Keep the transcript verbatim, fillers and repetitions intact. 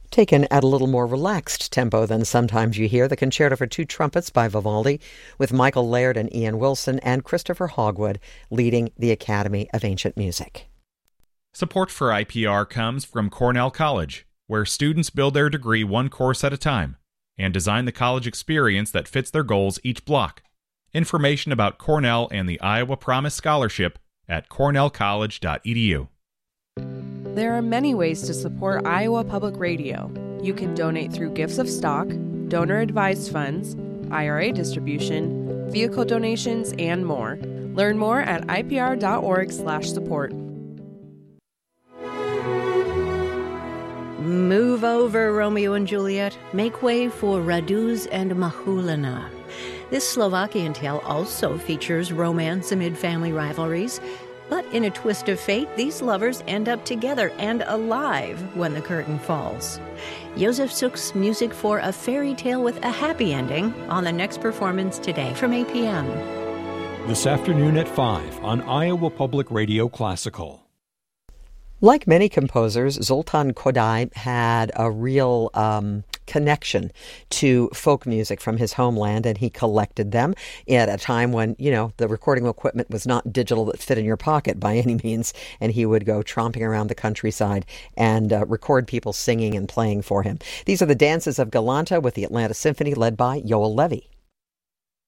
Taken at a little more relaxed tempo than sometimes you hear, the Concerto for Two Trumpets by Vivaldi, with Michael Laird and Ian Wilson and Christopher Hogwood leading the Academy of Ancient Music. Support for I P R comes from Cornell College, where students build their degree one course at a time and design the college experience that fits their goals each block. Information about Cornell and the Iowa Promise Scholarship at cornell college dot e d u. There are many ways to support Iowa Public Radio. You can donate through gifts of stock, donor-advised funds, I R A distribution, vehicle donations, and more. Learn more at I P R dot org slash support. Move over, Romeo and Juliet. Make way for Raduz and Mahulina. This Slovakian tale also features romance amid family rivalries. But in a twist of fate, these lovers end up together and alive when the curtain falls. Josef Suk's music for a fairy tale with a happy ending on the next performance today from eight p.m. This afternoon at five on Iowa Public Radio Classical. Like many composers, Zoltan Kodály had a real um, connection to folk music from his homeland, and he collected them at a time when, you know, the recording equipment was not digital that fit in your pocket by any means, and he would go tromping around the countryside and uh, record people singing and playing for him. These are the Dances of Galanta with the Atlanta Symphony led by Yoel Levy.